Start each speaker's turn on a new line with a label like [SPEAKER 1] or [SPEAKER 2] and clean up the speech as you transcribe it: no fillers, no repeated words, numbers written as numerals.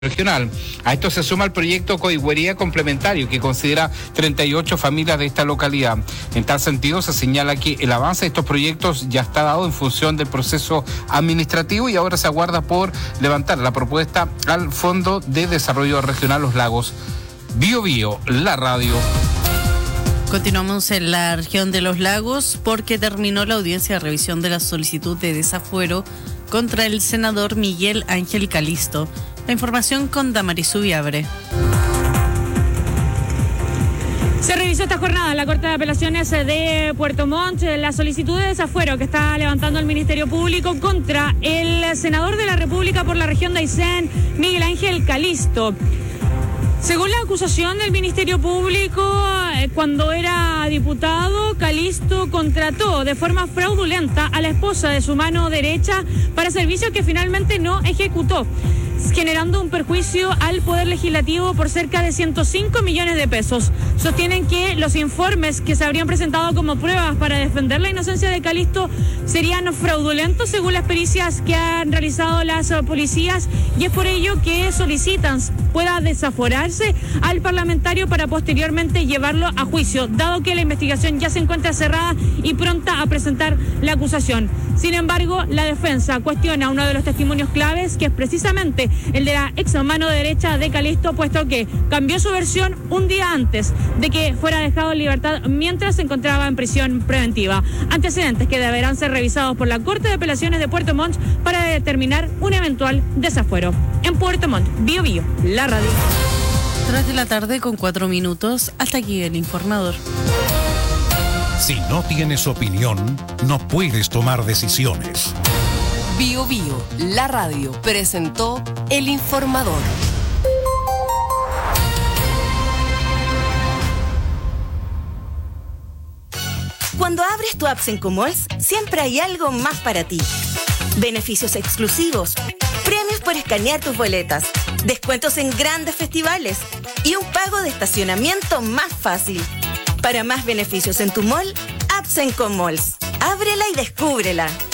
[SPEAKER 1] regional. A esto se suma el proyecto Coigüería Complementario, que considera 38 familias de esta localidad. En tal sentido, se señala que el avance de estos proyectos ya está dado en función del proceso administrativo y ahora se aguarda por levantar la propuesta al Fondo de Desarrollo Regional Los Lagos. Bio Bio, la radio.
[SPEAKER 2] Continuamos en la región de Los Lagos porque terminó la audiencia de revisión de la solicitud de desafuero contra el senador Miguel Ángel Calisto. La información con Damaris Ubiabre.
[SPEAKER 3] Se revisó esta jornada en la Corte de Apelaciones de Puerto Montt la solicitud de desafuero que está levantando el Ministerio Público contra el senador de la República por la región de Aysén, Miguel Ángel Calisto. Según la acusación del Ministerio Público, cuando era diputado, Calisto contrató de forma fraudulenta a la esposa de su mano derecha para servicios que finalmente no ejecutó, generando un perjuicio al Poder Legislativo por cerca de 105 millones de pesos. Sostienen que los informes que se habrían presentado como pruebas para defender la inocencia de Calisto serían fraudulentos según las pericias que han realizado las policías, y es por ello que solicitan pueda desaforarse al parlamentario para posteriormente llevarlo a juicio, dado que la investigación ya se encuentra cerrada y pronta a presentar la acusación. Sin embargo, la defensa cuestiona uno de los testimonios claves, que es precisamente el de la ex mano derecha de Calisto, puesto que cambió su versión un día antes de que fuera dejado en libertad mientras se encontraba en prisión preventiva. Antecedentes que deberán ser revisados por la Corte de Apelaciones de Puerto Montt para determinar un eventual desafuero. En Puerto Montt, Bio Bio, la radio.
[SPEAKER 2] 3 de la tarde con 4 minutos. Hasta aquí el informador.
[SPEAKER 4] Si no tienes opinión, no puedes tomar decisiones.
[SPEAKER 5] Bio Bio, la radio, presentó El Informador.
[SPEAKER 6] Cuando abres tu app Sencomalls, siempre hay algo más para ti. Beneficios exclusivos, premios por escanear tus boletas, descuentos en grandes festivales y un pago de estacionamiento más fácil. Para más beneficios en tu mall, app Sencomalls. Ábrela y descúbrela.